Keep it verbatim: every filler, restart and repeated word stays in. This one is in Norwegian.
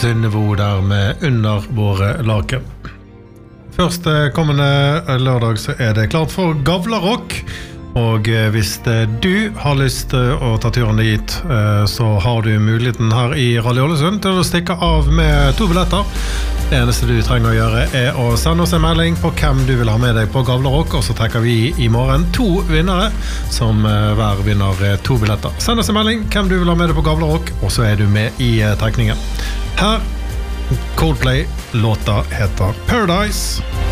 Haugesund-nivå der med under våre laken. Første kommende lørdag så er det klart for Gavlarock, og hvis du har lyst til å ta turen dit, så har du muligheten her i Radio Ålesund til å stikke av med to billetter. Det eneste du trenger å gjøre er å sende oss en melding på hvem du vil ha med deg på Gavlarock, og så trekker vi i morgen to vinnere, som hver vinner to billetter. Send oss en melding hvem du vil ha med deg på Gavlarock, og så er du med i trekningen. Her, Coldplay, låta heter Paradise.